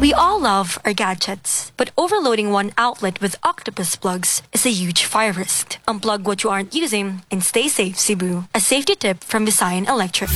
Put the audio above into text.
We all love our gadgets, but overloading one outlet with octopus plugs is a huge fire risk. Unplug what you aren't using and stay safe, Cebu. A safety tip from Visayan Electric.